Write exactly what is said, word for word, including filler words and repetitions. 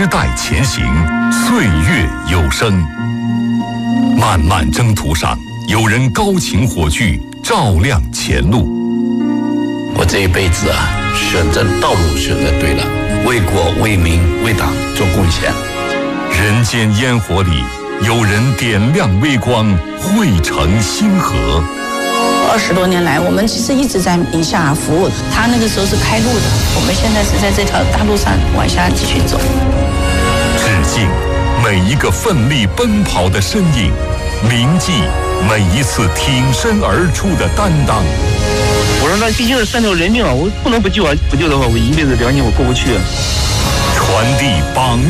代前行，岁月有声。漫漫征途上，有人高擎火炬，照亮前路。 我这一辈子啊，选择道路选择对了，为国为民为党做贡献。 人间烟火里，有人点亮微光，汇成星河。 二十多年来，我们其实一直在宁夏服务。他那个时候是开路的，我们现在是在这条大路上往下继续走。 致敬每一个奋力奔跑的身影，铭记每一次挺身而出的担当。 我说那毕竟是三条人命啊，我不能不救啊！不救的话，我一辈子良心我过不去啊。 传递榜